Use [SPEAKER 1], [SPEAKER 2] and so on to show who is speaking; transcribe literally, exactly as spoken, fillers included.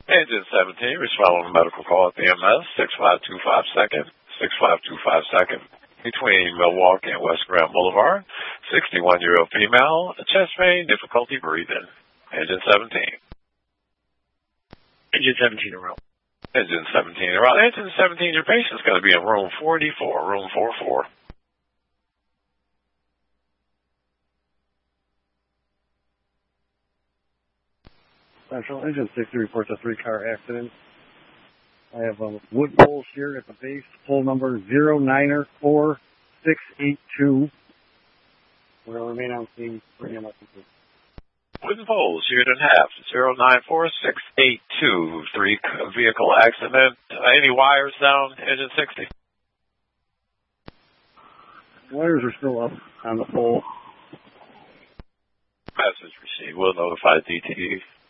[SPEAKER 1] Engine seventeen, responding to medical call at the M S, six five two five second, six five two five second. Between Milwaukee and West Grant Boulevard, sixty-one-year-old female, chest pain, difficulty breathing. Engine seventeen.
[SPEAKER 2] Engine seventeen in row.
[SPEAKER 1] Engine seventeen in row. Engine seventeen, your patient's going to be in room forty-four, room forty-four.
[SPEAKER 3] Central Engine sixty reports a three-car accident. I have a wood poles here at the base, pole number zero nine four six eight two. We're going to remain on scene for E M S.
[SPEAKER 1] Wooden poles, unit and a half, zero nine four six eight two, three vehicle accident. Uh, any wires down, engine sixty?
[SPEAKER 3] Wires are still up on the pole.
[SPEAKER 1] Message received. We'll notify D T E.